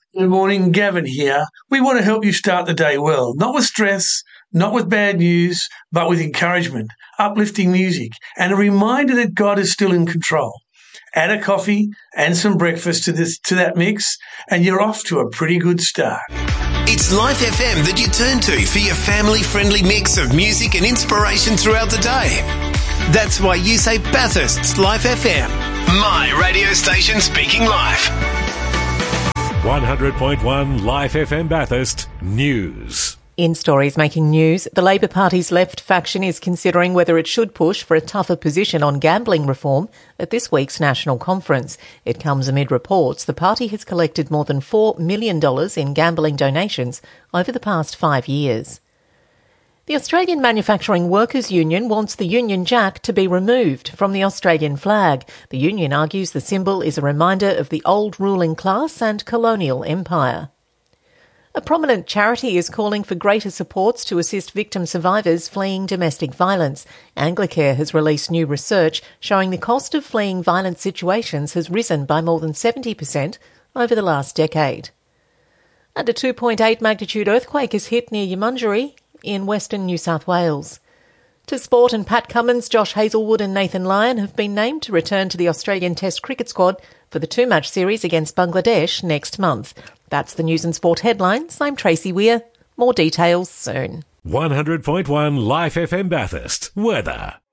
Good morning, Gavin here. We want to help you start the day well, not with stress, not with bad news, but with encouragement, uplifting music, and a reminder that God is still in control. Add a coffee and some breakfast to that mix, and you're off to a pretty good start. It's Life FM that you turn to for your family-friendly mix of music and inspiration throughout the day. That's why you say Bathurst's Life FM. My radio station speaking life. 100.1 Life FM Bathurst News. In stories making news, the Labor Party's left faction is considering whether it should push for a tougher position on gambling reform at this week's national conference. It comes amid reports the party has collected more than $4 million in gambling donations over the past 5 years. The Australian Manufacturing Workers Union wants the Union Jack to be removed from the Australian flag. The union argues the symbol is a reminder of the old ruling class and colonial empire. A prominent charity is calling for greater supports to assist victim survivors fleeing domestic violence. Anglicare has released new research showing the cost of fleeing violent situations has risen by more than 70% over the last decade. And a 2.8 magnitude earthquake has hit near Yamunjeri in western New South Wales. To sport, and Pat Cummins, Josh Hazlewood and Nathan Lyon have been named to return to the Australian Test cricket squad for the two-match series against Bangladesh next month. That's the news and sport headlines. I'm Tracy Weir. More details soon. 100.1 Life FM Bathurst. Weather.